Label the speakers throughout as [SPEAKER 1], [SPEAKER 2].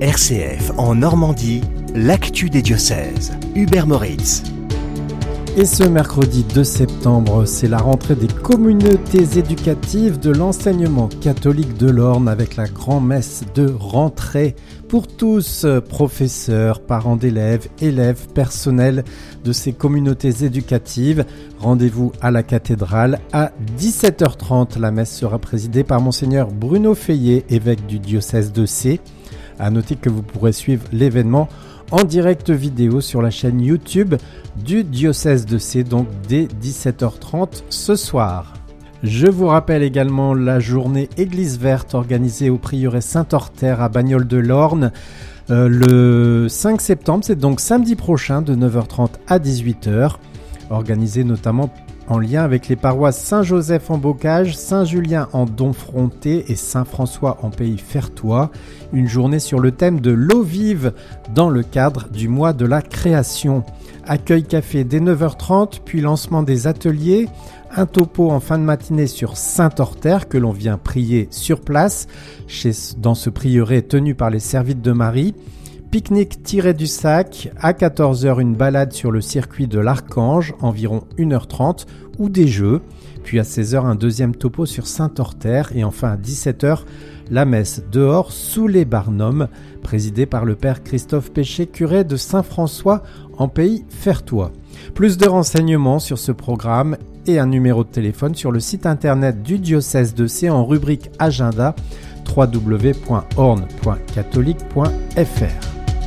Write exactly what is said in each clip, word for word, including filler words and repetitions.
[SPEAKER 1] R C F en Normandie, l'actu des diocèses. Hubert Moritz.
[SPEAKER 2] Et ce mercredi deux septembre, c'est la rentrée des communautés éducatives de l'enseignement catholique de l'Orne avec la grand-messe de rentrée pour tous, professeurs, parents d'élèves, élèves, personnels de ces communautés éducatives. Rendez-vous à la cathédrale à dix-sept heures trente. La messe sera présidée par Monseigneur Bruno Feillet, évêque du diocèse de Sées. À noter que vous pourrez suivre l'événement en direct vidéo sur la chaîne YouTube du diocèse de Sées, donc dès dix-sept heures trente ce soir. Je vous rappelle également la journée Église verte organisée au prieuré Saint-Orther à Bagnoles-de-l'Orne euh, le cinq septembre, c'est donc samedi prochain de neuf heures trente à dix-huit heures, organisée notamment en lien avec les paroisses Saint-Joseph en Bocage, Saint-Julien en Domfronté et Saint-François en Pays Fertois. Une journée sur le thème de l'eau vive dans le cadre du mois de la création. Accueil café dès neuf heures trente, puis lancement des ateliers. Un topo en fin de matinée sur Saint-Orther que l'on vient prier sur place chez, dans ce prieuré tenu par les Servites de Marie. Pique-nique tiré du sac, à quatorze heures une balade sur le circuit de l'Archange, environ une heure trente, ou des jeux. Puis à seize heures un deuxième topo sur Saint-Orther et enfin à dix-sept heures la messe dehors sous les Barnums, présidée par le père Christophe Péché, curé de Saint-François en Pays Fertois. Plus de renseignements sur ce programme et un numéro de téléphone sur le site internet du diocèse de Sées en rubrique agenda w w w point orne point catholique point f r.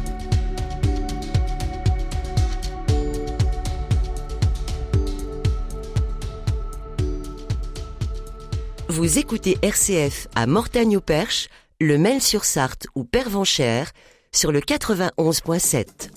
[SPEAKER 3] Vous écoutez R C F à Mortagne-au-Perche, le Mail-sur-Sarthe ou Pervenchères sur le quatre-vingt-onze point sept.